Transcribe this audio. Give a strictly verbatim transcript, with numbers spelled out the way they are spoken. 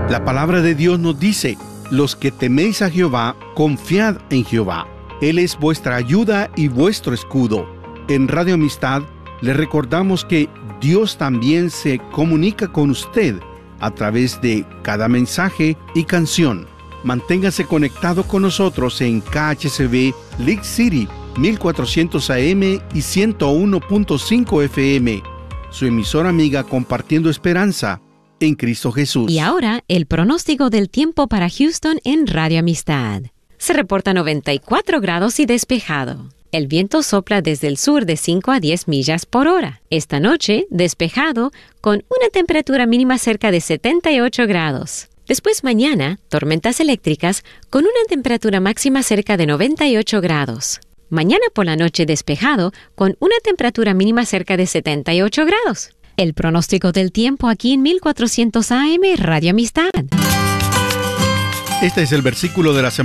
La palabra de Dios nos dice: los que teméis a Jehová, confiad en Jehová. Él es vuestra ayuda y vuestro escudo. En Radio Amistad le recordamos que Dios también se comunica con usted a través de cada mensaje y canción. Manténgase conectado con nosotros en K H C B League City mil cuatrocientos A M y ciento uno punto cinco F M, su emisora amiga compartiendo esperanza en Cristo Jesús. Y ahora, el pronóstico del tiempo para Houston en Radio Amistad. Se reporta noventa y cuatro grados y despejado. El viento sopla desde el sur de cinco a diez millas por hora. Esta noche, despejado, con una temperatura mínima cerca de setenta y ocho grados. Después mañana, tormentas eléctricas con una temperatura máxima cerca de noventa y ocho grados. Mañana por la noche despejado con una temperatura mínima cerca de setenta y ocho grados. El pronóstico del tiempo aquí en mil cuatrocientos A M Radio Amistad. Este es el versículo de la semana.